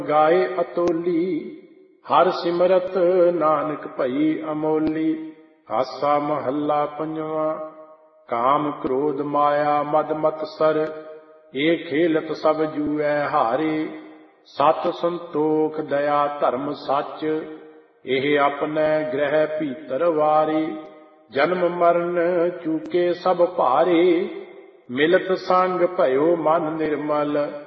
ਗਾਏ ਅਤੋਲੀ। ਹਰ ਸਿਮਰਤ ਨਾਨਕ ਭਈ ਅਮੋਲੀ। ਆਸਾ ਮਹੱਲਾ ਪੰਜਵਾਂ। ਕਾਮ ਕ੍ਰੋਧ ਮਾਇਆ ਮਦ ਮਤਸਰ, ਇਹ ਖੇਲਤ ਸਭ ਜੂਐ ਹਾਰੇ। ਸਤ ਸੰਤੋਖ ਦਇਆ ਧਰਮ ਸੱਚ, ਇਹ ਆਪਨੇ ਗ੍ਰਹਿ ਭੀਤਰ ਵਾਰੇ। ਜਨਮ ਮਰਨ ਚੂਕੇ ਸਭ ਭਾਰੇ, ਮਿਲਤ ਸੰਗ ਭਇਓ ਮਨ ਨਿਰਮਲ।